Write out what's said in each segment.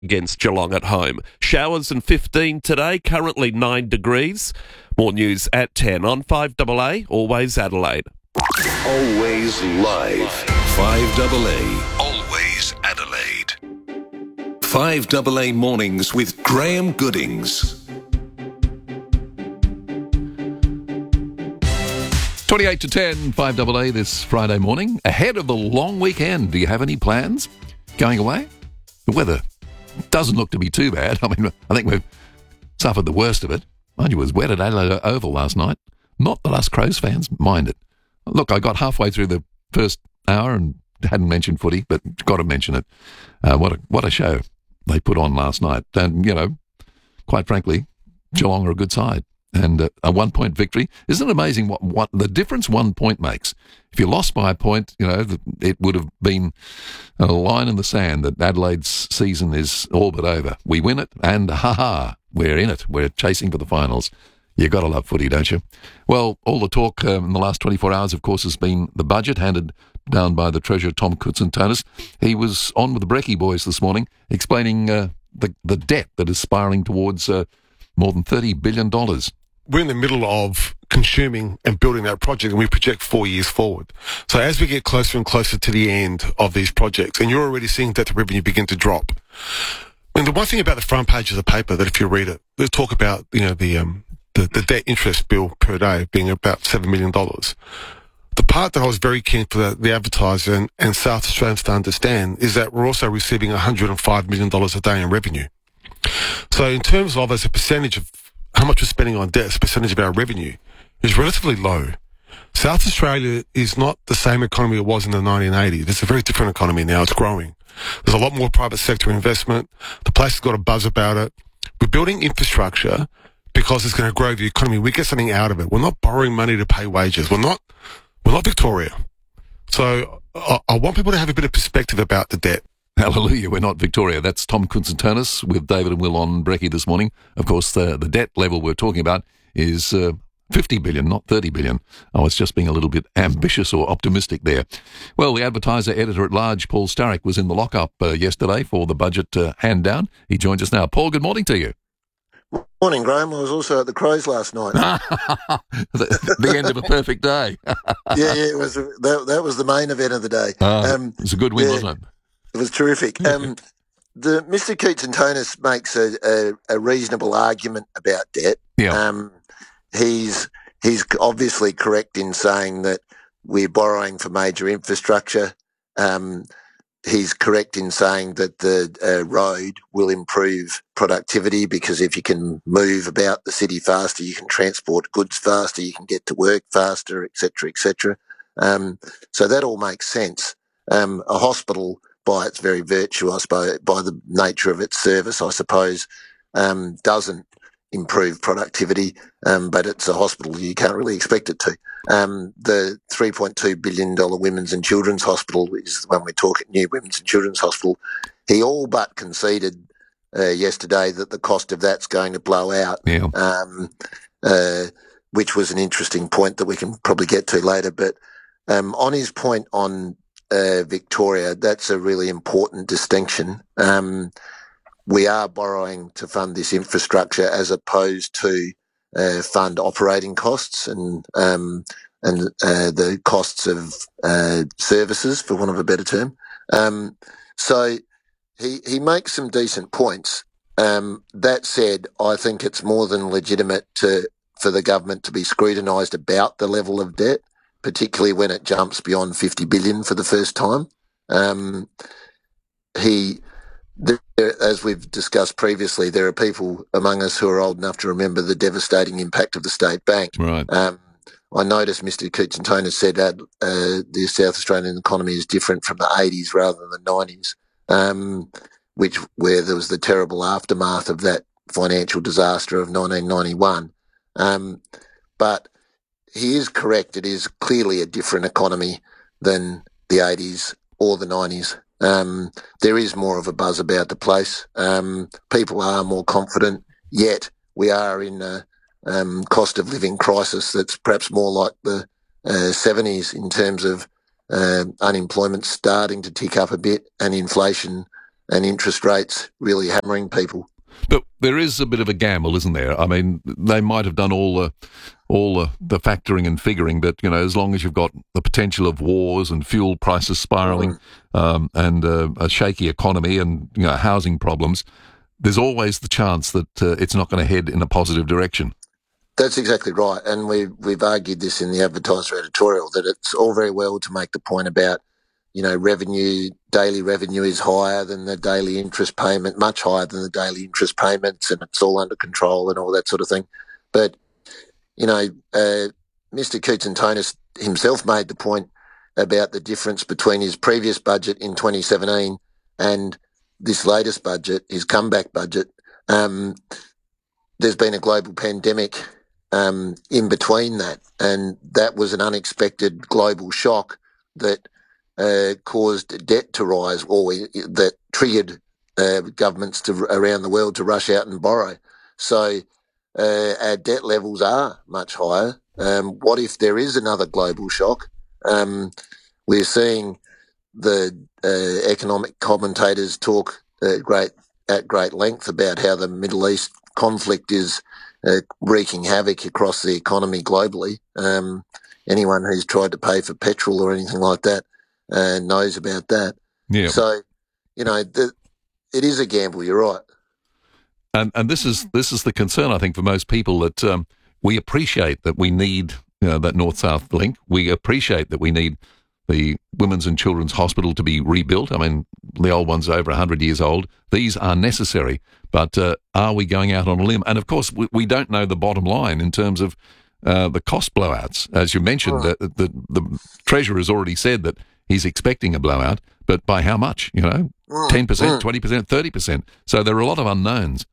against Geelong at home. Showers and 15 today, currently 9 degrees. More news at 10 on 5AA, always Adelaide. Always live. 5AA, always Adelaide. 5AA mornings with Graham Goodings. 28 to 10, 5AA this Friday morning. Ahead of the long weekend, do you have any plans? Going away? The weather doesn't look to be too bad. I mean, I think we've suffered the worst of it. Mind you, it was wet at Adelaide Oval last night. Not that us Crows fans mind it. Look, I got halfway through the first hour and hadn't mentioned footy, but got to mention it. What a show they put on last night. And, you know, quite frankly, Geelong are a good side. And a 1 point victory. Isn't it amazing what the difference 1 point makes? If you lost by a point, you know, it would have been a line in the sand that Adelaide's season is all but over. We win it, and we're in it. We're chasing for the finals. You got to love footy, don't you? Well, all the talk in the last 24 hours, of course, has been the budget handed down by the Treasurer, Tom Koutsantonis. He was on with the Brecky boys this morning explaining the debt that is spiralling towards more than $30 billion. We're in the middle of consuming and building that project, and we project 4 years forward. So as we get closer and closer to the end of these projects, and you're already seeing debt to revenue begin to drop. And the one thing about the front page of the paper, that if you read it, they talk about, you know, the debt interest bill per day being about $7 million. The part that I was very keen for the advertiser and South Australians to understand is that we're also receiving $105 million a day in revenue. So in terms of as a percentage of how much we're spending on debt as a percentage of our revenue is relatively low. South Australia is not the same economy it was in the 1980s. It's a very different economy now. It's growing. There's a lot more private sector investment. The place has got a buzz about it. We're building infrastructure because it's going to grow the economy. We get something out of it. We're not borrowing money to pay wages. We're not Victoria. So I want people to have a bit of perspective about the debt. Hallelujah, we're not Victoria. That's Tom Koutsantonis with David and Will on Brecky this morning. Of course, the debt level we're talking about is 50 billion, not 30 billion. I was just being a little bit ambitious or optimistic there. Well, the Advertiser editor-at-large, Paul Starrick, was in the lockup yesterday for the budget hand-down. He joins us now. Paul, good morning to you. Morning, Graham. I was also at the Crows last night. the end of a perfect day. Yeah, it was. That was the main event of the day. It was a good win, wasn't it? It was terrific. Mr. Koutsantonis makes a reasonable argument about debt. Yeah. He's obviously correct in saying that we're borrowing for major infrastructure. He's correct in saying that the road will improve productivity because if you can move about the city faster, you can transport goods faster, you can get to work faster, etc., etc. So that all makes sense. A hospital, by its very virtue, I suppose, by the nature of its service, I suppose, doesn't improve productivity, but it's a hospital. You can't really expect it to. The $3.2 billion Women's and Children's Hospital is when we talk at New Women's and Children's Hospital. He all but conceded yesterday that the cost of that's going to blow out, which was an interesting point that we can probably get to later. But on his point on Victoria, that's a really important distinction. We are borrowing to fund this infrastructure as opposed to fund operating costs and the costs of services, for want of a better term. So he makes some decent points. That said, I think it's more than legitimate for the government to be scrutinised about the level of debt, particularly when it jumps beyond 50 billion for the first time. As we've discussed previously, there are people among us who are old enough to remember the devastating impact of the State Bank. Right. I noticed Mr. Koutsantonis said that the South Australian economy is different from the 80s rather than the 90s, where there was the terrible aftermath of that financial disaster of 1991. But he is correct. It is clearly a different economy than the 80s or the 90s. There is more of a buzz about the place. People are more confident, yet we are in a cost of living crisis that's perhaps more like the 70s in terms of unemployment starting to tick up a bit and inflation and interest rates really hammering people. But there is a bit of a gamble, isn't there? I mean, they might have done all the factoring and figuring, but as long as you've got the potential of wars and fuel prices spiraling, and a shaky economy and housing problems, there's always the chance that it's not going to head in a positive direction. That's exactly right, and we've argued this in the Advertiser editorial, that it's all very well to make the point about daily revenue is higher than the daily interest payment, much higher than the daily interest payments, and it's all under control and all that sort of thing. But, Mr. Koutsantonis himself made the point about the difference between his previous budget in 2017 and this latest budget, his comeback budget. There's been a global pandemic in between that, and that was an unexpected global shock that caused debt to rise, or that triggered governments around the world to rush out and borrow. So our debt levels are much higher. What if there is another global shock? We're seeing the economic commentators talk at great length about how the Middle East conflict is wreaking havoc across the economy globally. Anyone who's tried to pay for petrol or anything like that knows about that. Yeah. So, it is a gamble. You're right. And this is the concern, I think, for most people, that we appreciate that we need that north-south link. We appreciate that we need the Women's and Children's Hospital to be rebuilt. I mean, the old one's over 100 years old. These are necessary, but are we going out on a limb? And of course, we don't know the bottom line in terms of the cost blowouts. As you mentioned, the Treasurer has already said that he's expecting a blowout, but by how much? 10%, 20%, 30%. So there are a lot of unknowns.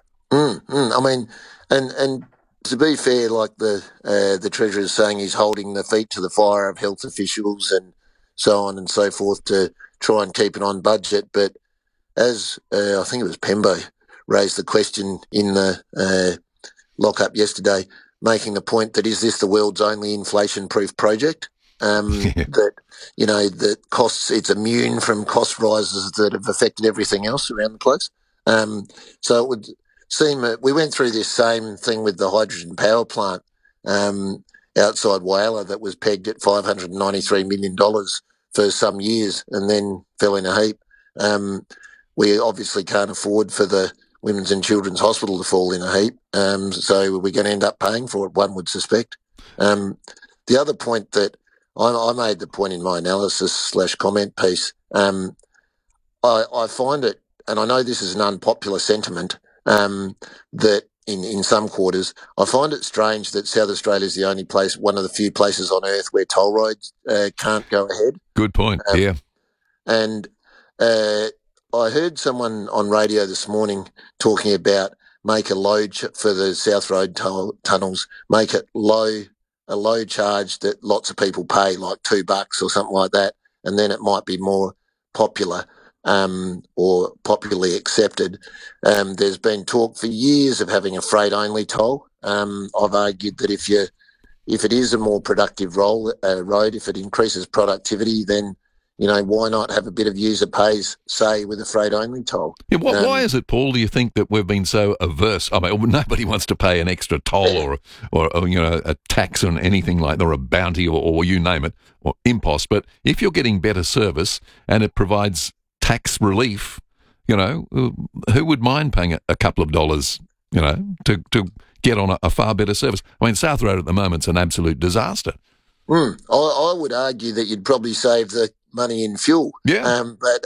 I mean, and to be fair, like the Treasurer is saying, he's holding the feet to the fire of health officials and so on and so forth to try and keep it on budget. But as I think it was Pembo raised the question in the lockup yesterday, making the point that is this the world's only inflation-proof project? That costs, it's immune from cost rises that have affected everything else around the place. So it would seem we went through this same thing with the hydrogen power plant outside Whyalla that was pegged at $593 million for some years and then fell in a heap. We obviously can't afford for the Women's and Children's Hospital to fall in a heap, so we're going to end up paying for it, one would suspect. The other point that I made the point in my analysis/comment piece, I find it, and I know this is an unpopular sentiment, that in some quarters, I find it strange that South Australia is the only place, one of the few places on earth where toll roads can't go ahead. Good point, yeah. And I heard someone on radio this morning talking about make a low for the South Road tunnels, make it a low charge that lots of people pay, like $2 or something like that, and then it might be more popular or popularly accepted. There's been talk for years of having a freight-only toll. I've argued that if it is a more productive road, if it increases productivity, then why not have a bit of user pays, say, with a freight-only toll? Yeah, why is it, Paul, do you think that we've been so averse? I mean, nobody wants to pay an extra toll or a tax on anything like that, or a bounty or you name it, or impost. But if you're getting better service and it provides tax relief, who would mind paying a couple of dollars, to get on a far better service? I mean, South Road at the moment's an absolute disaster. I would argue that you'd probably save the money in fuel. Yeah.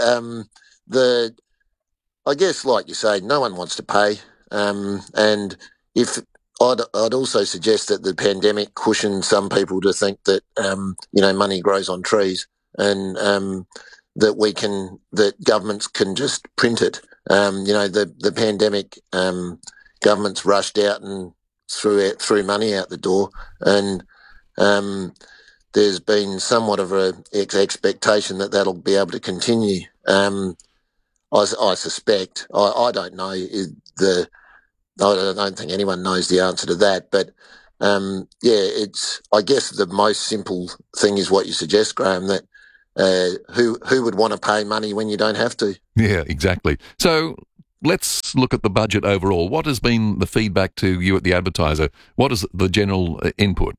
I guess, like you say, no one wants to pay. And if I'd also suggest that the pandemic cushioned some people to think that money grows on trees, and that governments can just print it. The pandemic, governments rushed out and threw money out the door, and there's been somewhat of an expectation that that'll be able to continue. I suspect. I don't know. I don't think anyone knows the answer to that. But it's. I guess the most simple thing is what you suggest, Graham. That who would want to pay money when you don't have to? Yeah, exactly. So let's look at the budget overall. What has been the feedback to you at the Advertiser? What is the general input?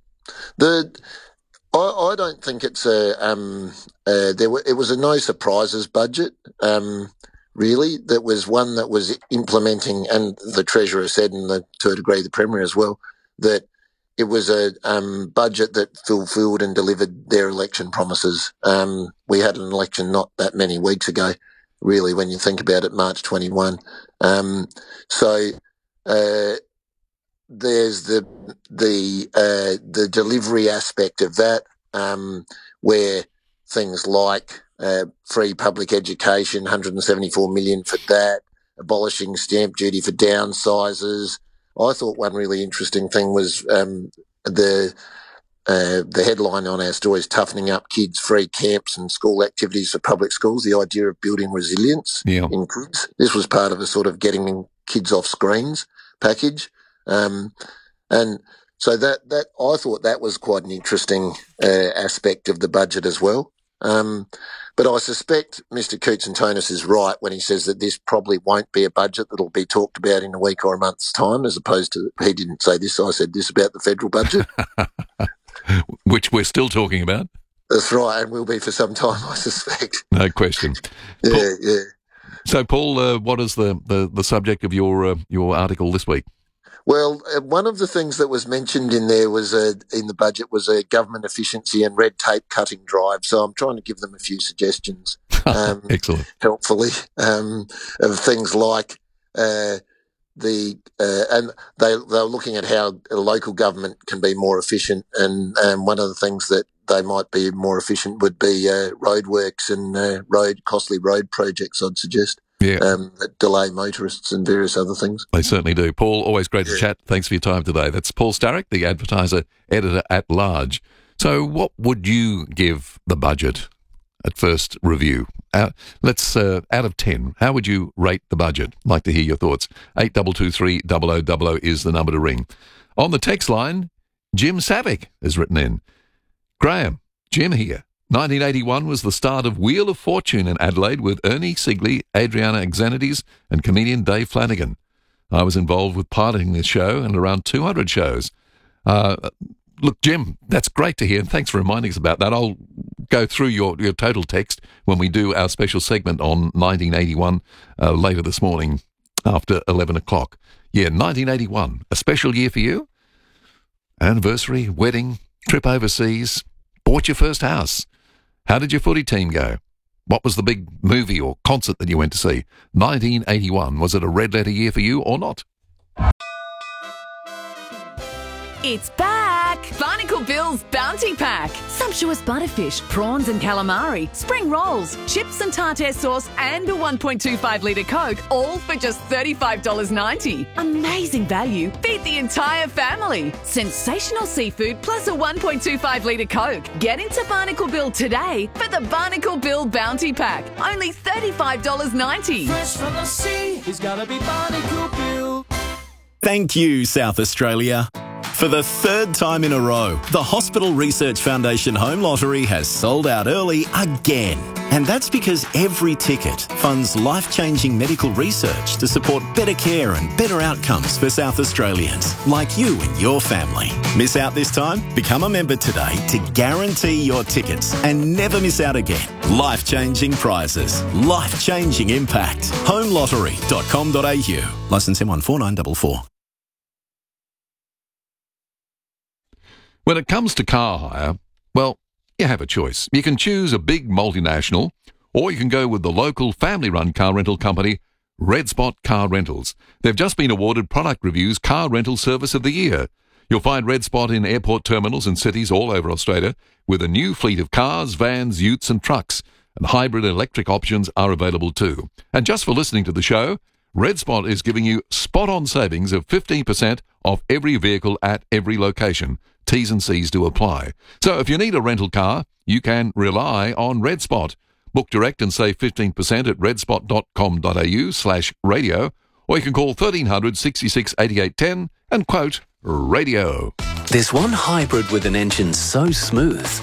I don't think it's it was a no surprises budget. Really, that was one that was implementing, and the Treasurer said, and to a degree the Premier as well, that it was a budget that fulfilled and delivered their election promises. We had an election not that many weeks ago, really, when you think about it, March 21. So there's the delivery aspect of that, where things like free public education, 174 million for that, abolishing stamp duty for downsizers. I thought one really interesting thing was the headline on our story is toughening up kids, free camps and school activities for public schools, the idea of building resilience in kids. This was part of a sort of getting kids off screens package. And so that I thought that was quite an interesting aspect of the budget as well. But I suspect Mr. Koutsantonis is right when he says that this probably won't be a budget that'll be talked about in a week or a month's time, as opposed to, he didn't say this, I said this about the federal budget. Which we're still talking about. That's right, and will be for some time, I suspect. No question. Yeah. So, Paul, what is the subject of your article this week? Well, one of the things that was mentioned in there was in the budget was a government efficiency and red tape cutting drive. So I'm trying to give them a few suggestions, Excellent, helpfully, of things like and they're looking at how local government can be more efficient, and one of the things that they might be more efficient would be roadworks and costly road projects, I'd suggest. Yeah. That delay motorists and various other things. They certainly do. Paul, always great to chat. Thanks for your time today. That's Paul Starrick, the Advertiser editor at large. So what would you give the budget at first review? Let's out of 10, how would you rate the budget? I'd like to hear your thoughts. 8223 0000 is the number to ring. On the text line, Jim Savick has written in. Graham, Jim here. 1981 was the start of Wheel of Fortune in Adelaide with Ernie Sigley, Adriana Xanides and comedian Dave Flanagan. I was involved with piloting this show and around 200 shows. Look, Jim, that's great to hear, and thanks for reminding us about that. I'll go through your total text when we do our special segment on 1981 later this morning after 11 o'clock. Yeah, 1981, a special year for you? Anniversary, wedding, trip overseas, bought your first house. How did your footy team go? What was the big movie or concert that you went to see? 1981, was it a red letter year for you or not? It's back! Barnacle Bill's Bounty Pack. Sumptuous butterfish, prawns and calamari, spring rolls, chips and tartare sauce and a 1.25 litre Coke, all for just $35.90. Amazing value. Feed the entire family. Sensational seafood plus a 1.25 litre Coke. Get into Barnacle Bill today for the Barnacle Bill Bounty Pack. Only $35.90. Fresh from the sea, he's gotta be Barnacle Bill. Thank you, South Australia. For the third time in a row, the Hospital Research Foundation Home Lottery has sold out early again. And that's because every ticket funds life-changing medical research to support better care and better outcomes for South Australians, like you and your family. Miss out this time? Become a member today to guarantee your tickets and never miss out again. Life-changing prizes, life-changing impact. homelottery.com.au. Licence M14944. When it comes to car hire, well, you have a choice. You can choose a big multinational, or you can go with the local family-run car rental company, Red Spot Car Rentals. They've just been awarded Product Review's Car Rental Service of the Year. You'll find Red Spot in airport terminals and cities all over Australia, with a new fleet of cars, vans, utes and trucks. And hybrid electric options are available too. And just for listening to the show, Red Spot is giving you spot-on savings of 15% off every vehicle at every location. T's and C's do apply. So if you need a rental car, you can rely on Red Spot. Book direct and save 15% at redspot.com.au/radio, or you can call 1300 66 88 10 and quote radio. There's one hybrid with an engine so smooth,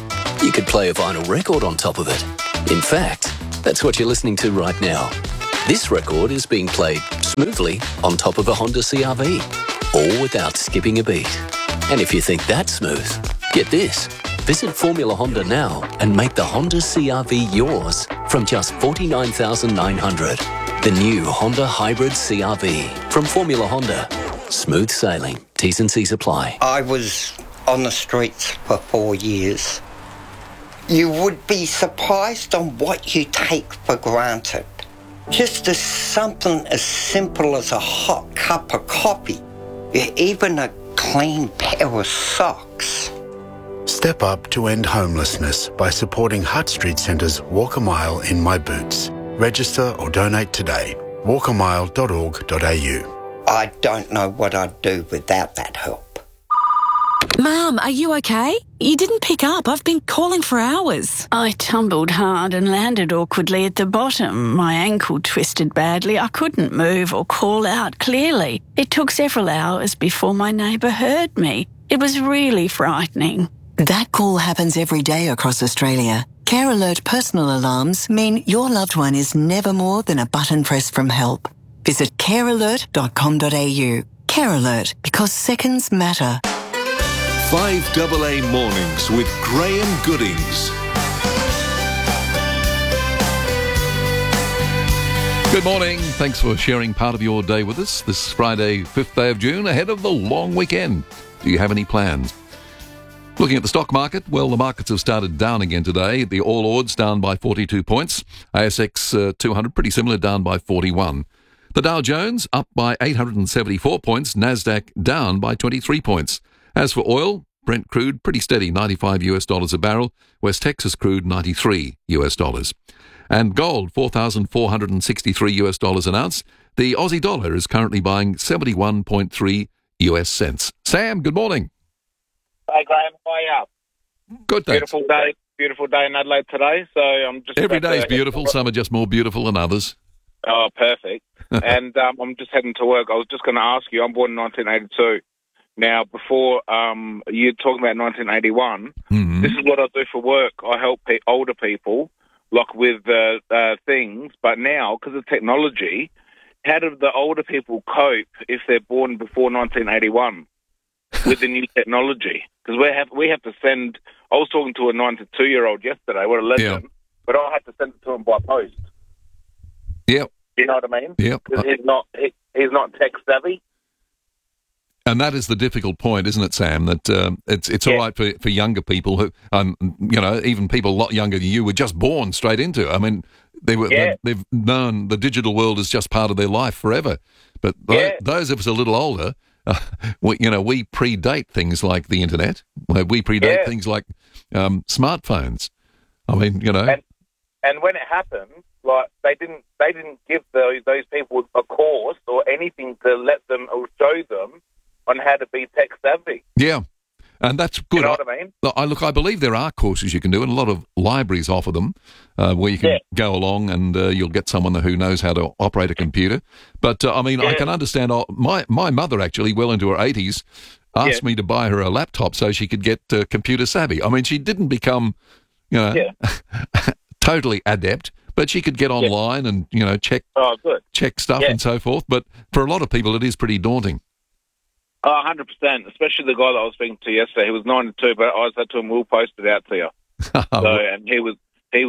You could play a vinyl record on top of it. In fact, that's what you're listening to right now. This record is being played smoothly on top of a Honda CR-V, all without skipping a beat. And if you think that's smooth, get this. Visit Formula Honda now and make the Honda CR-V yours from just $49,900. The new Honda Hybrid CR-V from Formula Honda. Smooth sailing. T's and C's apply. I was on the streets for 4 years. You would be surprised on what you take for granted. Just as something as simple as a hot cup of coffee, even a clean pair of socks. Step up to end homelessness by supporting Hutt Street Centre's Walk a Mile in My Boots. Register or donate today. walkamile.org.au. I don't know what I'd do without that help. Mum, are you okay? You didn't pick up. I've been calling for hours. I tumbled hard and landed awkwardly at the bottom. My ankle twisted badly. I couldn't move or call out clearly. It took several hours before my neighbour heard me. It was really frightening. That call happens every day across Australia. Care Alert personal alarms mean your loved one is never more than a button press from help. Visit carealert.com.au. Care Alert, because seconds matter. 5AA Mornings with Graham Goodings. Good morning. Thanks for sharing part of your day with us this Friday, 5th day of June, ahead of the long weekend. Do you have any plans? Looking at the stock market, well, the markets have started down again today. The All Ords down by 42 points. ASX 200 pretty similar, down by 41. The Dow Jones up by 874 points. Nasdaq down by 23 points. As for oil, Brent crude pretty steady, $95 a barrel. West Texas crude $93. And gold, $4,463 an ounce. The Aussie dollar is currently buying 71.3 US cents. Sam, good morning. Hey Graham, how are you? Good, thanks. Beautiful day in Adelaide today. So I'm just every day is beautiful. Some are just more beautiful than others. Oh, perfect. And I'm just heading to work. I was just going to ask you. I'm born in 1982. Now, before you're talking about 1981, This is what I do for work. I help older people, like with things. But now, because of technology, how do the older people cope if they're born before 1981 with the new technology? Because we have to send. I was talking to a 92-year-old yesterday. What a legend! But I had to send it to him by post. Yep. You know what I mean? Yep. Because he's not tech savvy. And that is the difficult point, isn't it, Sam? That it's all right for younger people who, even people a lot younger than you were just born straight into it. I mean, they've known the digital world is just part of their life forever. But those of us a little older, we predate things like the internet. We predate things like smartphones. I mean, And when it happened, like they didn't give those people a course or anything to let them or show them on how to be tech savvy. Yeah, and that's good. You know what I mean? I believe there are courses you can do, and a lot of libraries offer them, where you can go along and you'll get someone who knows how to operate a computer. But, I can understand, my mother actually, well into her 80s, asked me to buy her a laptop so she could get computer savvy. I mean, she didn't become, totally adept, but she could get online and, check stuff and so forth. But for a lot of people, it is pretty daunting. 100%, especially the guy that I was speaking to yesterday. He was 92, but I said to him, "We'll post it out to you." And he was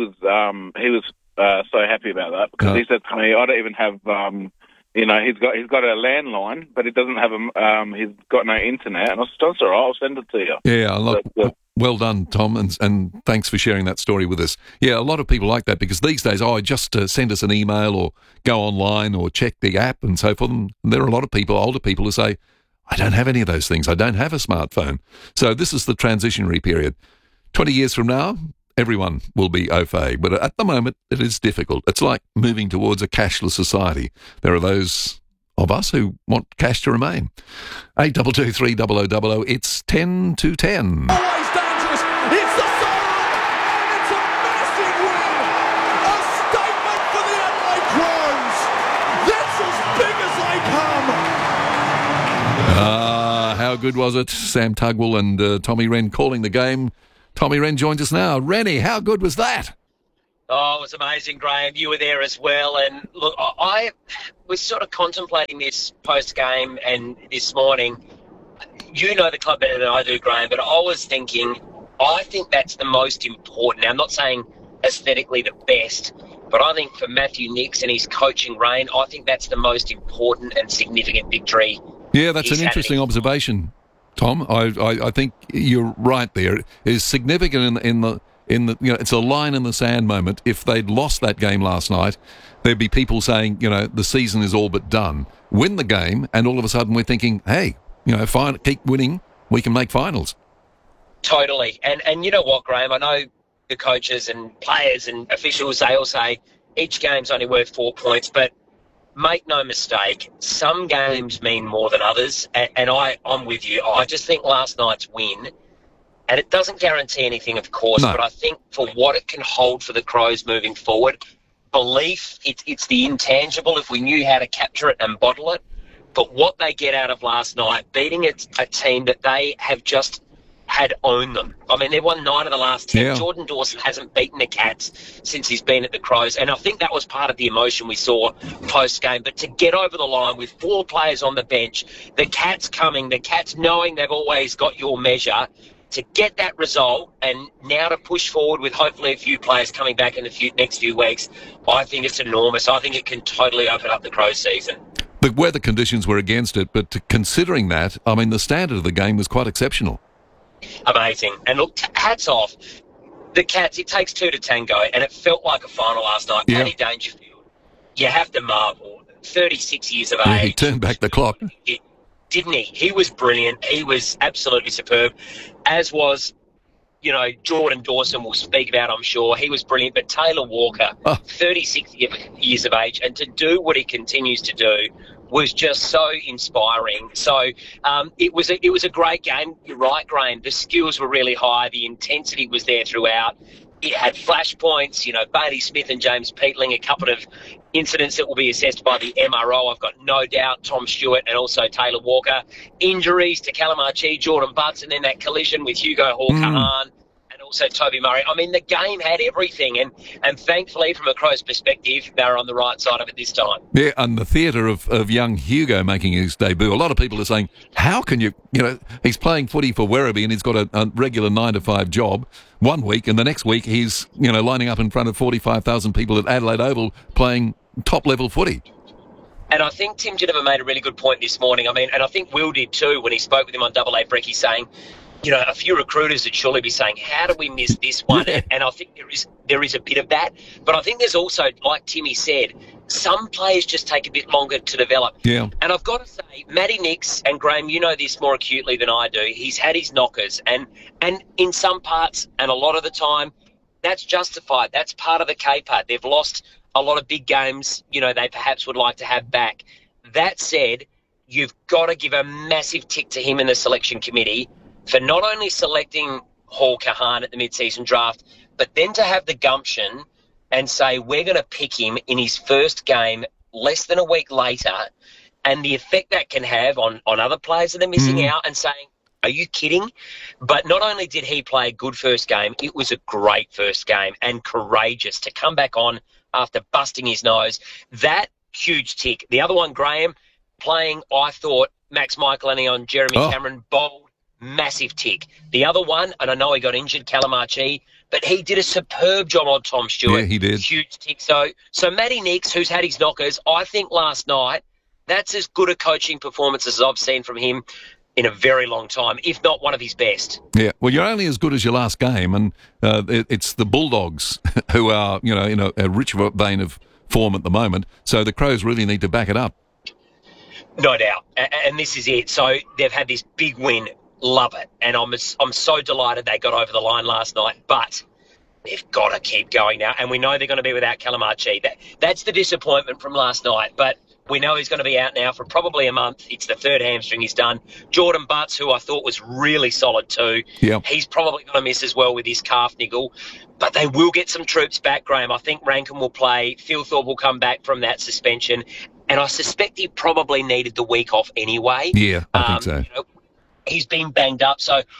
so happy about that because he said to me, "I don't even have, he's got a landline, but he doesn't have he's got no internet." And I said, "That's all right, I'll send it to you." Yeah, well done, Tom, and thanks for sharing that story with us. Yeah, a lot of people like that because these days, just send us an email or go online or check the app and so forth. And there are a lot of people, older people, who say, I don't have any of those things. I don't have a smartphone. So this is the transitionary period. 20 years from now, everyone will be au fait. But at the moment, it is difficult. It's like moving towards a cashless society. There are those of us who want cash to remain. 8223 0000. It's 10 to 10. Always dangerous. It's the sideline. And it's a massive win. A statement for the Adelaide Crows. That's as big as they come. How good was it? Sam Tugwell and Tommy Wren calling the game. Tommy Wren joins us now. Rennie, how good was that? Oh, it was amazing, Graham. You were there as well. And look, I was sort of contemplating this post-game and this morning. You know the club better than I do, Graham, but I was thinking, I think that's the most important. Now, I'm not saying aesthetically the best, but I think for Matthew Nicks and his coaching reign, I think that's the most important and significant victory. Yeah, that's an interesting observation, Tom. I think you're right there. It is significant in the it's a line in the sand moment. If they'd lost that game last night, there'd be people saying, the season is all but done. Win the game, and all of a sudden we're thinking, hey, keep winning, we can make finals. Totally. And you know what, Graham? I know the coaches and players and officials, they all say each game's only worth 4 points, but make no mistake, some games mean more than others, and I'm with you. I just think last night's win, and it doesn't guarantee anything, of course, but I think for what it can hold for the Crows moving forward, belief, it's the intangible if we knew how to capture it and bottle it. But what they get out of last night, beating a team that they have just had owned them. I mean, they've won 9 of the last 10. Yeah. Jordan Dawson hasn't beaten the Cats since he's been at the Crows, and I think that was part of the emotion we saw post-game. But to get over the line with 4 players on the bench, the Cats coming, the Cats knowing they've always got your measure, to get that result and now to push forward with hopefully a few players coming back in the next few weeks, I think it's enormous. I think it can totally open up the Crows season. The weather conditions were against it, but considering that, I mean, the standard of the game was quite exceptional. Amazing. And look, hats off. The Cats, it takes 2 to tango, and it felt like a final last night. Yeah. Paddy Dangerfield, you have to marvel. 36 years of age. He turned back the clock. Didn't he? He was brilliant. He was absolutely superb, as was, Jordan Dawson we'll speak about, I'm sure. He was brilliant. But Taylor Walker, 36 years of age, and to do what he continues to do was just so inspiring. So it was a great game. You're right, Graham. The skills were really high. The intensity was there throughout. It had flashpoints, Bailey Smith and James Peatling, a couple of incidents that will be assessed by the MRO. I've got no doubt Tom Stewart and also Taylor Walker. Injuries to Calamachi, Jordan Butts, and then that collision with Hugo Hall-Kahan and also Toby Murray. I mean, the game had everything, and thankfully, from a Crows perspective, they were on the right side of it this time. Yeah, and the theatre of young Hugo making his debut. A lot of people are saying, how can you, he's playing footy for Werribee and he's got a regular 9-to-5 job one week, and the next week he's, lining up in front of 45,000 people at Adelaide Oval playing top-level footy. And I think Tim Ginnivan made a really good point this morning. I mean, and I think Will did too when he spoke with him on Double A Brekkie, saying, a few recruiters would surely be saying, how do we miss this one? Yeah. And I think there is a bit of that. But I think there's also, like Timmy said, some players just take a bit longer to develop. Yeah. And I've got to say, Matty Nicks, and Graham, you know this more acutely than I do, he's had his knockers. And in some parts, and a lot of the time, that's justified. That's part of the caper. They've lost a lot of big games, they perhaps would like to have back. That said, you've got to give a massive tick to him in the selection committee for not only selecting Hall-Kahan at the mid-season draft, but then to have the gumption and say, we're going to pick him in his first game less than a week later, and the effect that can have on other players that are missing out and saying, are you kidding? But not only did he play a good first game, it was a great first game and courageous to come back on after busting his nose. That huge tick. The other one, Graham, playing, I thought, Max Michelini on Jeremy Cameron, bold, massive tick. The other one, and I know he got injured, Calamachi, but he did a superb job on Tom Stewart. Yeah, he did. Huge tick. So Matty Nicks, who's had his knockers, I think last night, that's as good a coaching performance as I've seen from him in a very long time, if not one of his best. Yeah, well, you're only as good as your last game, and it's the Bulldogs who are, in a rich vein of form at the moment, so the Crows really need to back it up. No doubt, and this is it. So they've had this big win. Love it. And I'm so delighted they got over the line last night, but they've got to keep going now. And we know they're going to be without Calamachi. That's the disappointment from last night, but we know he's going to be out now for probably a month. It's the 3rd hamstring he's done. Jordan Butts, who I thought was really solid too, he's probably going to miss as well with his calf niggle. But they will get some troops back, Graham. I think Rankin will play. Phil Thorpe will come back from that suspension. And I suspect he probably needed the week off anyway. Yeah, I think so. He's been banged up. So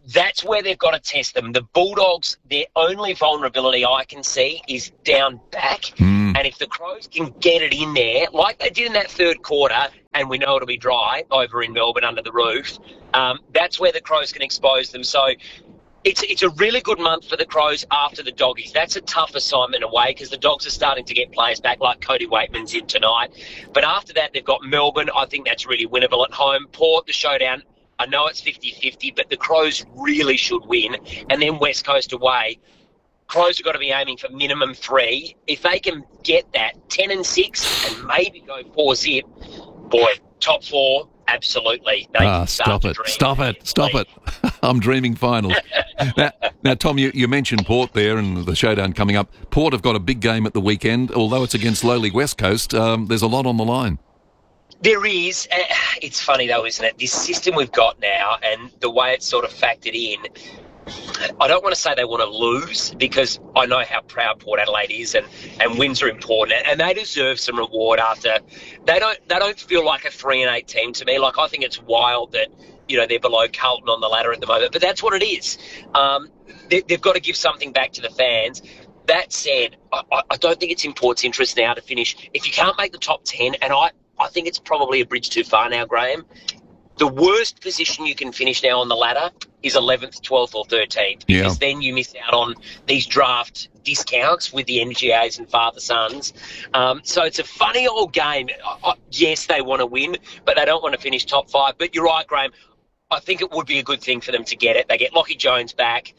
That's where they've got to test them. The Bulldogs, their only vulnerability I can see is down back. And if the Crows can get it in there, like they did in that third quarter, and we know it'll be dry over in Melbourne under the roof, that's where the Crows can expose them. So it's a really good month for the Crows after the Doggies. That's a tough assignment away because the Dogs are starting to get players back like Cody Waitman's in tonight. But after that, they've got Melbourne. I think that's really winnable at home. Port, the showdown. I know it's 50-50, but the Crows really should win. And then West Coast away. Crows have got to be aiming for minimum 3. If they can get that 10-6 and maybe go 4-zip, boy, top 4, absolutely. Stop it. I'm dreaming finals. Now, Tom, you mentioned Port there and the showdown coming up. Port have got a big game at the weekend. Although it's against lowly West Coast, there's a lot on the line. There is. It's funny, though, isn't it? This system we've got now and the way it's sort of factored in, I don't want to say they want to lose because I know how proud Port Adelaide is and wins are important and they deserve some reward after. They don't feel like a 3-8 team to me. Like, I think it's wild that, they're below Carlton on the ladder at the moment, but that's what it is. They've got to give something back to the fans. That said, I don't think it's in Port's interest now to finish. If you can't make the top 10, and I think it's probably a bridge too far now, Graham. The worst position you can finish now on the ladder is 11th, 12th or 13th because then you miss out on these draft discounts with the NGAs and father-sons. So it's a funny old game. Yes, they want to win, but they don't want to finish top 5. But you're right, Graham. I think it would be a good thing for them to get it. They get Lachie Jones back.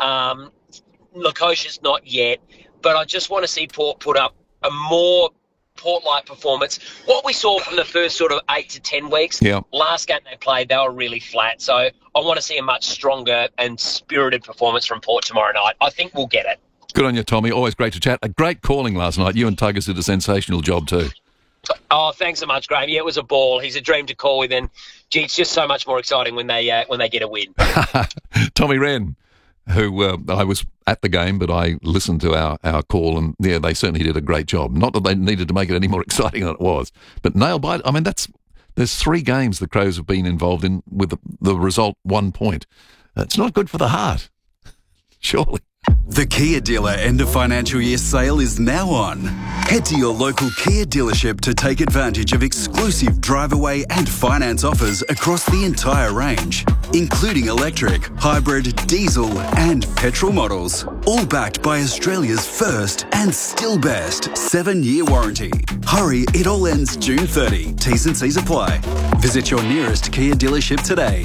Lukosia's not yet. But I just want to see Port put up a more Port-like performance. What we saw from the first sort of 8 to 10 weeks, last game they played, they were really flat. So I want to see a much stronger and spirited performance from Port tomorrow night. I think we'll get it. Good on you, Tommy. Always great to chat. A great calling last night. You and Tuggers did a sensational job too. Oh, thanks so much, Graham. Yeah, it was a ball. He's a dream to call with, and gee, it's just so much more exciting when they get a win. Tommy Wren, who I was at the game, but I listened to our call, and yeah, they certainly did a great job. Not that they needed to make it any more exciting than it was, but nailed by it. I mean, there's 3 games the Crows have been involved in with the result 1 point. It's not good for the heart, surely. The Kia dealer end of financial year sale is now on. Head to your local Kia dealership to take advantage of exclusive drive away and finance offers across the entire range, including electric, hybrid, diesel and petrol models, all backed by Australia's first and still best 7-year warranty. Hurry, it all ends June 30. T's and C's apply. Visit your nearest Kia dealership today.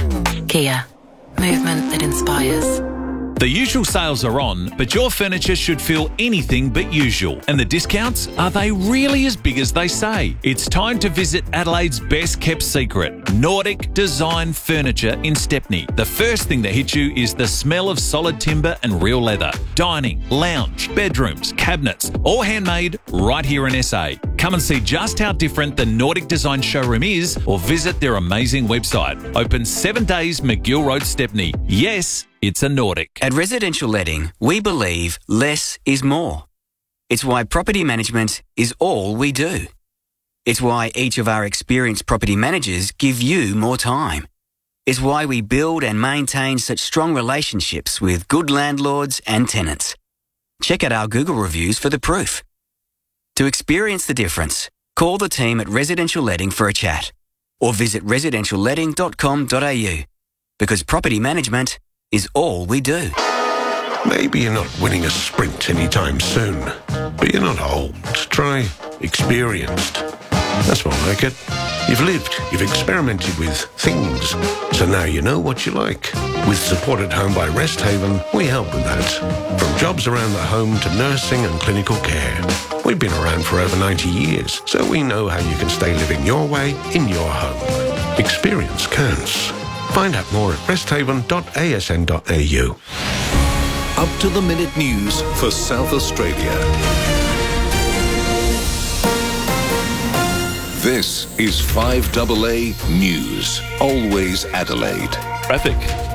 Kia. Movement that inspires. The usual sales are on, but your furniture should feel anything but usual. And the discounts, are they really as big as they say? It's time to visit Adelaide's best kept secret, Nordic Design Furniture in Stepney. The first thing that hits you is the smell of solid timber and real leather. Dining, lounge, bedrooms, cabinets, all handmade right here in SA. Come and see just how different the Nordic Design showroom is or visit their amazing website. Open 7 days, McGill Road, Stepney. Yes, it's a Nordic. At Residential Letting, we believe less is more. It's why property management is all we do. It's why each of our experienced property managers give you more time. It's why we build and maintain such strong relationships with good landlords and tenants. Check out our Google reviews for the proof. To experience the difference, call the team at Residential Letting for a chat or visit residentialletting.com.au because property management is all we do. Maybe you're not winning a sprint anytime soon, but you're not old. Try experienced. That's more like it. You've lived, you've experimented with things, so now you know what you like. With Support at Home by Rest Haven, we help with that. From jobs around the home to nursing and clinical care. We've been around for over 90 years, so we know how you can stay living your way in your home. Experience counts. Find out more at resthaven.asn.au. Up-to-the-minute news for South Australia. This is 5AA News. Always Adelaide. Traffic.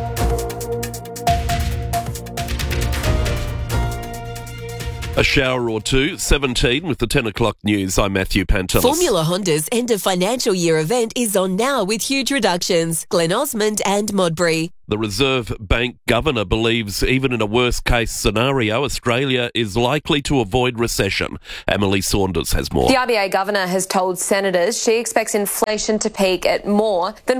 A shower or two, 17 with the 10 o'clock news. I'm Matthew Pantelis. Formula Honda's end of financial year event is on now with huge reductions. Glen Osmond and Modbury. The Reserve Bank governor believes even in a worst-case scenario, Australia is likely to avoid recession. Emily Saunders has more. The RBA governor has told senators she expects inflation to peak at more than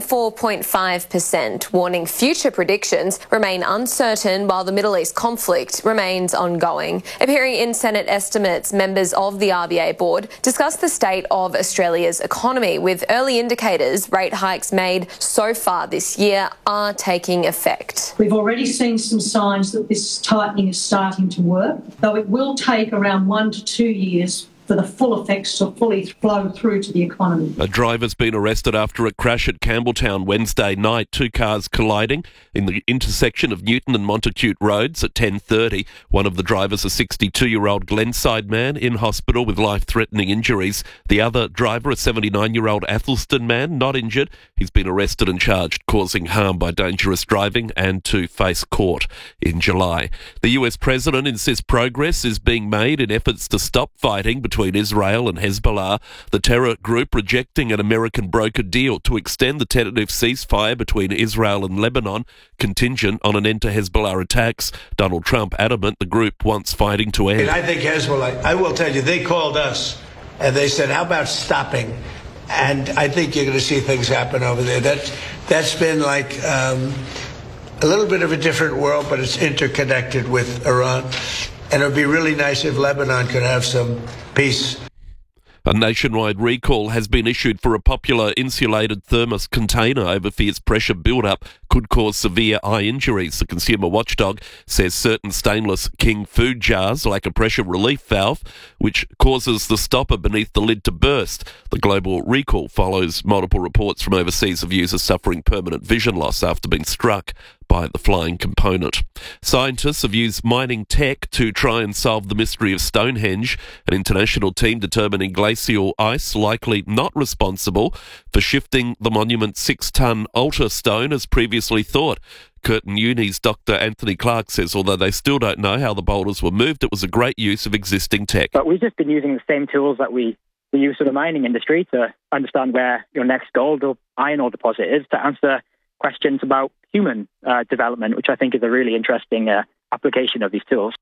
4.5%, warning future predictions remain uncertain while the Middle East conflict remains ongoing. Appearing in Senate estimates, members of the RBA board discussed the state of Australia's economy, with early indicators rate hikes made so far this year are taking effect. We've already seen some signs that this tightening is starting to work, though it will take around 1 to 2 years for the full effects to fully flow through to the economy. A driver's been arrested after a crash at Campbelltown Wednesday night. 2 cars colliding in the intersection of Newton and Montacute Roads at 10:30. One of the drivers, a 62-year-old Glenside man, in hospital with life-threatening injuries. The other driver, a 79-year-old Athelston man, not injured. He's been arrested and charged causing harm by dangerous driving and to face court in July. The US president insists progress is being made in efforts to stop fighting between Israel and Hezbollah, the terror group rejecting an American brokered deal to extend the tentative ceasefire between Israel and Lebanon, contingent on an end to Hezbollah attacks. Donald Trump adamant the group wants fighting to end. And I think Hezbollah, I will tell you, they called us and they said, how about stopping? And I think you're going to see things happen over there. That's been like a little bit of a different world, but it's interconnected with Iran. And it would be really nice if Lebanon could have some peace. A nationwide recall has been issued for a popular insulated thermos container over fears pressure build-up could cause severe eye injuries. The consumer watchdog says certain stainless King food jars lack a pressure relief valve, which causes the stopper beneath the lid to burst. The global recall follows multiple reports from overseas of users suffering permanent vision loss after being struck by the flying component. Scientists have used mining tech to try and solve the mystery of Stonehenge, an international team determining glacial ice likely not responsible for shifting the monument's 6-ton altar stone as previously thought. Curtin Uni's Dr. Anthony Clark says although they still don't know how the boulders were moved, it was a great use of existing tech. But we've just been using the same tools that we use for the mining industry to understand where your next gold or iron ore deposit is, to answer questions about human development, which I think is a really interesting application of these tools.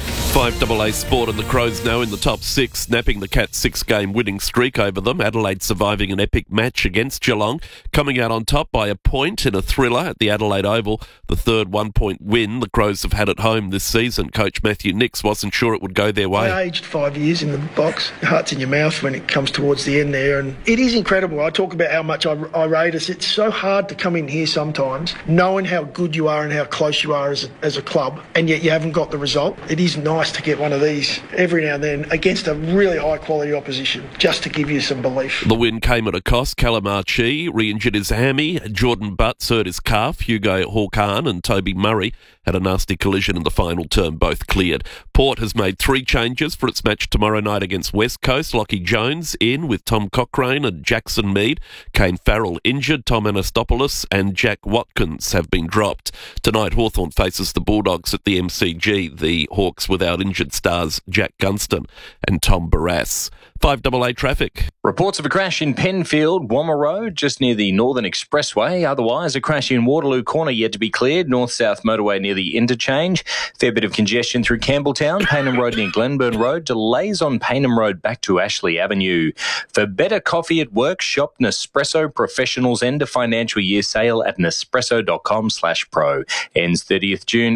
5AA Sport and the Crows now in the top 6, snapping the Cats' 6-game winning streak over them. Adelaide surviving an epic match against Geelong, coming out on top by a point in a thriller at the Adelaide Oval. The third 1-point win the Crows have had at home this season. Coach Matthew Nicks wasn't sure it would go their way. I aged 5 years in the box. Your heart's in your mouth when it comes towards the end there, and it is incredible. I talk about how much I rate us. It's so hard to come in here sometimes, knowing how good you are and how close you are as a club, and yet you haven't got the result. It is nice to get one of these every now and then against a really high quality opposition, just to give you some belief. The win came at a cost. Callum Archie re-injured his hammy, Jordan Butts hurt his calf, Hugo Hawkhan and Toby Murray had a nasty collision in the final term, both cleared. Port has made 3 changes for its match tomorrow night against West Coast. Lockie Jones in with Tom Cochrane and Jackson Mead. Kane Farrell injured, Tom Anastopoulos and Jack Watkins have been dropped. Tonight Hawthorn faces the Bulldogs at the MCG, the Hawks without injured stars Jack Gunston and Tom Barrass. 5AA traffic. Reports of a crash in Penfield, Wammer Road, just near the Northern Expressway. Otherwise, a crash in Waterloo Corner yet to be cleared. North-south motorway near the interchange. Fair bit of congestion through Campbelltown, Payneham Road near Glenburn Road. Delays on Payneham Road back to Ashley Avenue. For better coffee at work, shop Nespresso Professionals end of financial year sale at nespresso.com/pro. Ends 30th June,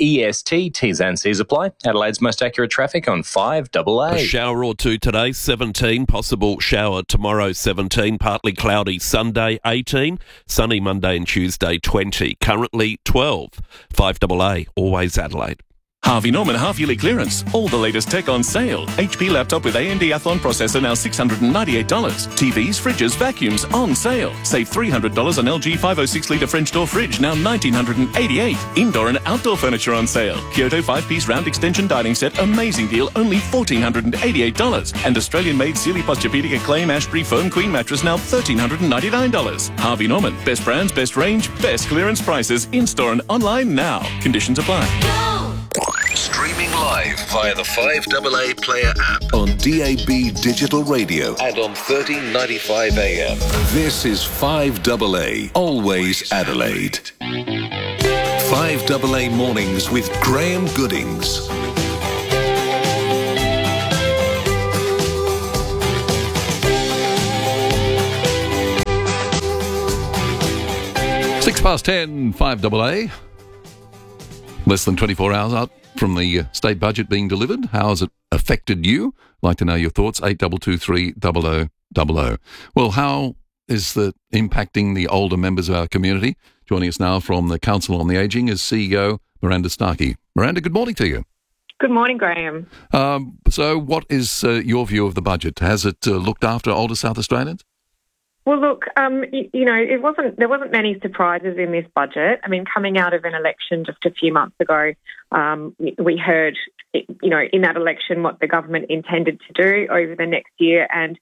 AEST. T's and C's apply. Adelaide's most accurate traffic on 5AA. A shower or two today, 17. Possible shower tomorrow, 17. Partly cloudy Sunday, 18. Sunny Monday and Tuesday, 20. Currently 12. 5AA, always Adelaide. Harvey Norman half-yearly clearance. All the latest tech on sale. HP laptop with AMD Athlon processor now $698. TVs, fridges, vacuums on sale. Save $300 on LG 506-litre French door fridge, now $1,988. Indoor and outdoor furniture on sale. Kyoto 5-piece round extension dining set, amazing deal, only $1,488. And Australian-made Sealy Posturepedic Acclaim Ashbury Foam Queen mattress, now $1,399. Harvey Norman. Best brands, best range, best clearance prices. In-store and online now. Conditions apply. Streaming Streaming live via the 5AA Player app on DAB Digital Radio and on 1395 AM. This is 5AA, always Adelaide. 5AA Mornings with Graham Goodings. Six past 10, 5AA. Less than 24 hours out from the state budget being delivered. How has it affected you? Like to know your thoughts. 8223 0000. Well, how is that impacting the older members of our community? Joining us now from the Council on the Ageing is CEO Miranda Starkey. Miranda, good morning to you. Good morning, Graham. So what is your view of the budget? Has it looked after older South Australians? Well, look, there wasn't many surprises in this budget. I mean, coming out of an election just a few months ago, we heard, in that election what the government intended to do over the next year. And,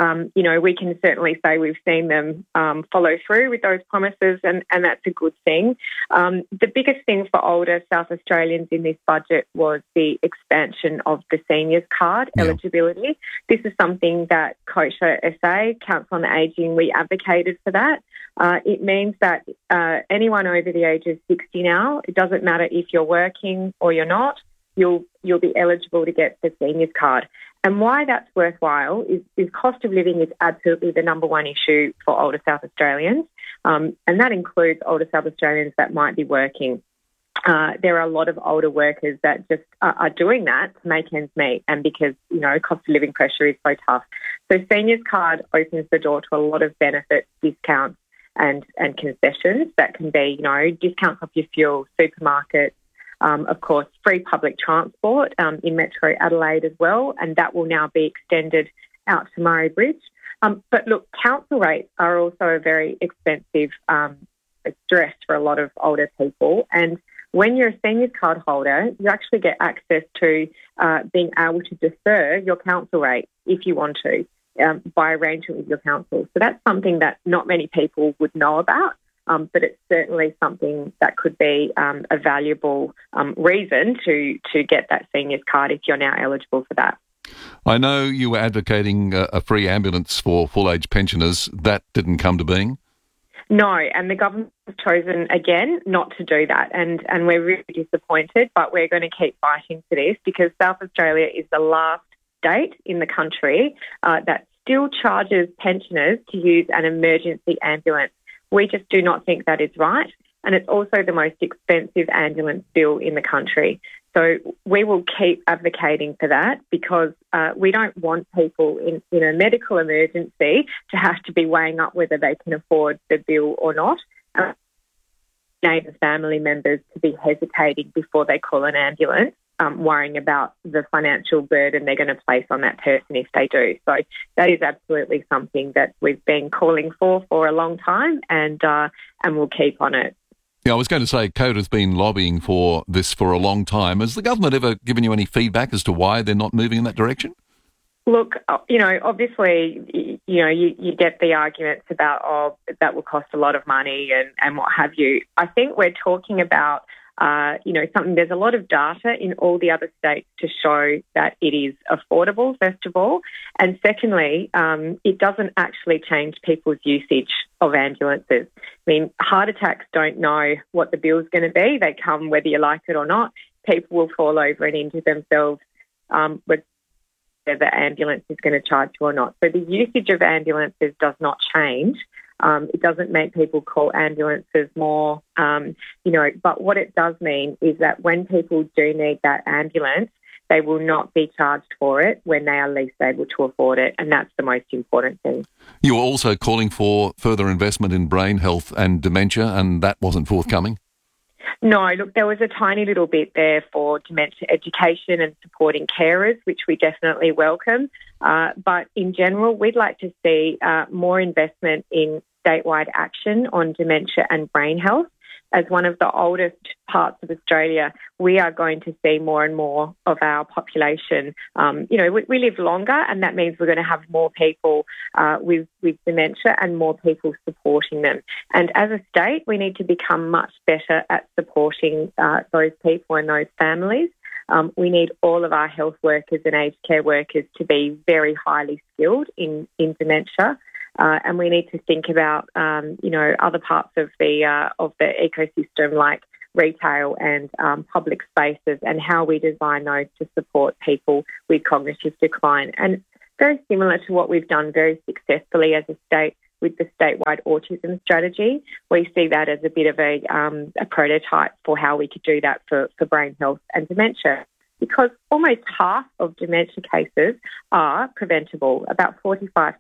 we can certainly say we've seen them follow through with those promises, and that's a good thing. The biggest thing for older South Australians in this budget was the expansion of the seniors card eligibility. This is something that COSHA SA, Council on the Ageing, we advocated for that. It means that anyone over the age of 60 now, it doesn't matter if you're working or you're not, you'll be eligible to get the seniors card. And why that's worthwhile is cost of living is absolutely the number one issue for older South Australians, and that includes older South Australians that might be working. There are a lot of older workers that just are doing that to make ends meet, and because, cost of living pressure is so tough. So seniors card opens the door to a lot of benefits, discounts and concessions that can be, discounts off your fuel, supermarkets, of course, free public transport in Metro Adelaide as well, and that will now be extended out to Murray Bridge. But look, council rates are also a very expensive stress for a lot of older people, and when you're a seniors card holder, you actually get access to being able to defer your council rate if you want to by arrangement with your council. So that's something that not many people would know about, but it's certainly something that could be a valuable reason to get that seniors card if you're now eligible for that. I know you were advocating a free ambulance for full-age pensioners. That didn't come to being? No, and the government has chosen, again, not to do that. And we're really disappointed, but we're going to keep fighting for this because South Australia is the last state in the country that still charges pensioners to use an emergency ambulance. We just do not think that is right. And it's also the most expensive ambulance bill in the country. So we will keep advocating for that because we don't want people in a medical emergency to have to be weighing up whether they can afford the bill or not. Neighbours, family members to be hesitating before they call an ambulance, worrying about the financial burden they're going to place on that person if they do. So that is absolutely something that we've been calling for a long time, and we'll keep on it. Yeah, I was going to say, CODA has been lobbying for this for a long time. Has the government ever given you any feedback as to why they're not moving in that direction? Look, obviously, you get the arguments about, that will cost a lot of money and what have you. I think we're talking about, something, there's a lot of data in all the other states to show that it is affordable, first of all. And secondly, it doesn't actually change people's usage of ambulances. I mean, heart attacks don't know what the bill's going to be. They come whether you like it or not. People will fall over and injure themselves whether the ambulance is going to charge you or not. So the usage of ambulances does not change. It doesn't make people call ambulances more, but what it does mean is that when people do need that ambulance, they will not be charged for it when they are least able to afford it, and that's the most important thing. You were also calling for further investment in brain health and dementia, and that wasn't forthcoming? No, look, there was a tiny little bit there for dementia education and supporting carers, which we definitely welcome. But in general, we'd like to see more investment in statewide action on dementia and brain health. As one of the oldest parts of Australia, we are going to see more and more of our population. We live longer, and that means we're going to have more people with dementia and more people supporting them. And as a state, we need to become much better at supporting those people and those families. We need all of our health workers and aged care workers to be very highly skilled in dementia. And we need to think about, other parts of the ecosystem like retail and public spaces and how we design those to support people with cognitive decline. And very similar to what we've done very successfully as a state with the statewide autism strategy, we see that as a bit of a prototype for how we could do that for brain health and dementia. Because almost half of dementia cases are preventable, about 45%.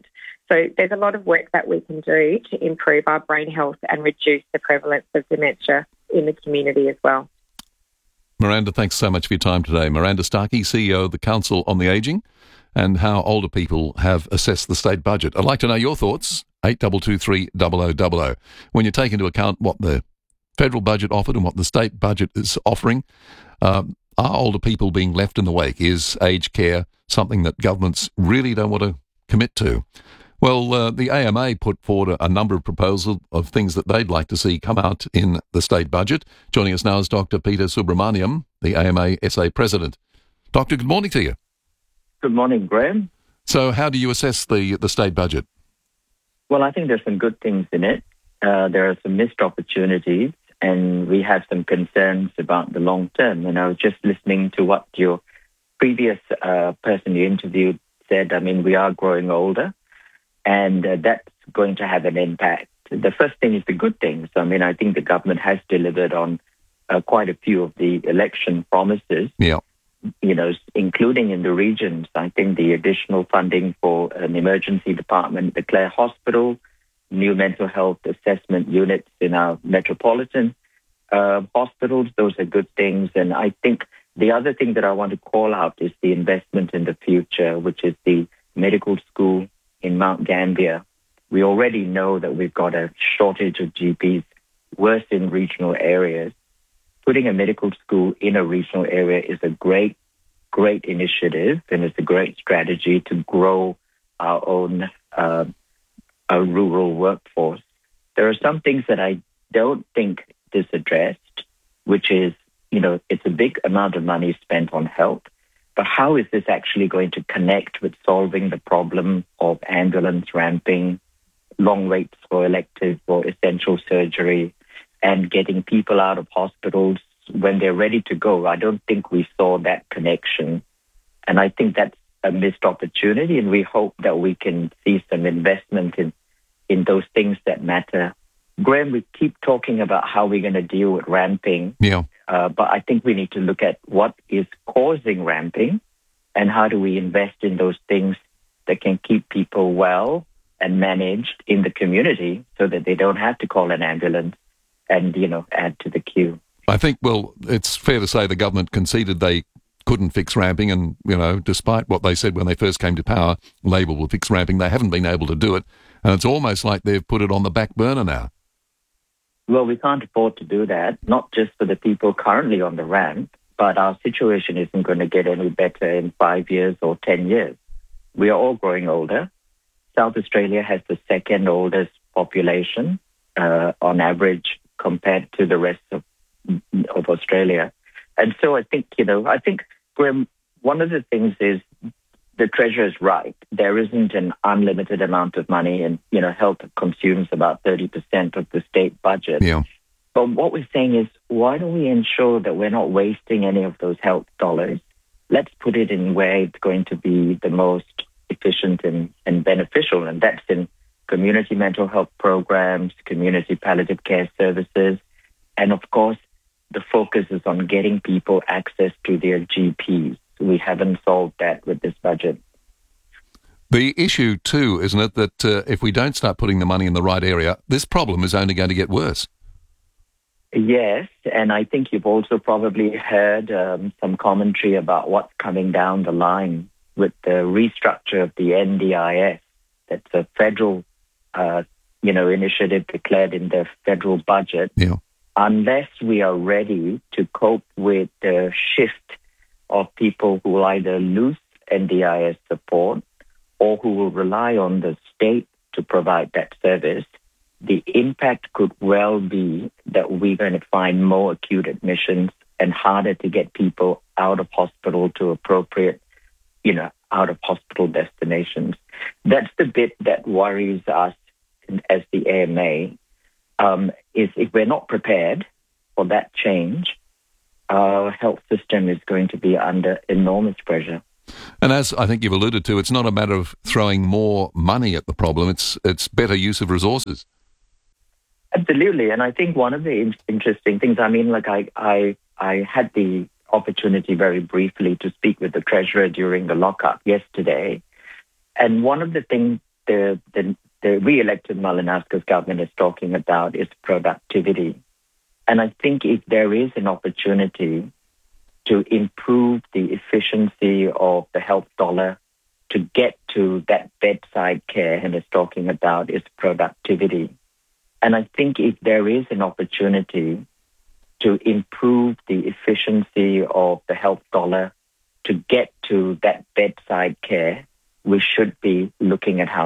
So there's a lot of work that we can do to improve our brain health and reduce the prevalence of dementia in the community as well. Miranda, thanks so much for your time today. Miranda Starkey, CEO of the Council on the Ageing, and how older people have assessed the state budget. I'd like to know your thoughts, 8223 0000. When you take into account what the federal budget offered and what the state budget is offering, are older people being left in the wake? Is aged care something that governments really don't want to commit to? Well, the AMA put forward a number of proposals of things that they'd like to see come out in the state budget. Joining us now is Dr. Peter Subramaniam, the AMA SA President. Doctor, good morning to you. Good morning, Graham. So how do you assess the state budget? Well, I think there's some good things in it. There are some missed opportunities, and we have some concerns about the long term. And I was just listening to what your previous person you interviewed said. I mean, we are growing older, and that's going to have an impact. The first thing is the good things. I mean, I think the government has delivered on quite a few of the election promises. Yeah. Including in the regions. I think the additional funding for an emergency department at the Clare Hospital, new mental health assessment units in our metropolitan hospitals, those are good things. And I think the other thing that I want to call out is the investment in the future, which is the medical school in Mount Gambier. We already know that we've got a shortage of GPs, worse in regional areas. Putting a medical school in a regional area is a great initiative, and it's a great strategy to grow our own rural workforce. There are some things that I don't think is addressed, which is, it's a big amount of money spent on health, but how is this actually going to connect with solving the problem of ambulance ramping, long waits for elective or essential surgery, and getting people out of hospitals when they're ready to go? I don't think we saw that connection. And I think that's a missed opportunity, and we hope that we can see some investment in those things that matter. Graham, we keep talking about how we're going to deal with ramping. Yeah. But I think we need to look at what is causing ramping and how do we invest in those things that can keep people well and managed in the community so that they don't have to call an ambulance and, add to the queue. I think, it's fair to say the government conceded they couldn't fix ramping, and, despite what they said when they first came to power, Labor will fix ramping, they haven't been able to do it, and it's almost like they've put it on the back burner now. Well, we can't afford to do that, not just for the people currently on the ramp, but our situation isn't going to get any better in 5 years or 10 years. We are all growing older. South Australia has the second oldest population on average compared to the rest of Australia. And so I think, Graham, one of the things is the Treasurer is right. There isn't an unlimited amount of money, and, health consumes about 30% of the state budget. Yeah. But what we're saying is, why don't we ensure that we're not wasting any of those health dollars? Let's put it in where it's going to be the most efficient and beneficial, and that's in community mental health programs, community palliative care services, and of course, the focus is on getting people access to their GPs. We haven't solved that with this budget. The issue too, isn't it, that if we don't start putting the money in the right area, this problem is only going to get worse. Yes, and I think you've also probably heard some commentary about what's coming down the line with the restructure of the NDIS. That's a federal, initiative declared in the federal budget. Yeah. Unless we are ready to cope with the shift of people who will either lose NDIS support or who will rely on the state to provide that service, the impact could well be that we're going to find more acute admissions and harder to get people out of hospital to appropriate, out of hospital destinations. That's the bit that worries us as the AMA, is if we're not prepared for that change, our health system is going to be under enormous pressure. And as I think you've alluded to, it's not a matter of throwing more money at the problem, it's better use of resources. Absolutely. And I think one of the interesting things, I had the opportunity very briefly to speak with the Treasurer during the lockup yesterday. And one of the things the re-elected Malinauskas government is talking about is productivity. And I think if there is an opportunity to improve the efficiency of the health dollar to get to that bedside care, and it's talking about is productivity. And I think if there is an opportunity to improve the efficiency of the health dollar to get to that bedside care, we should be looking at how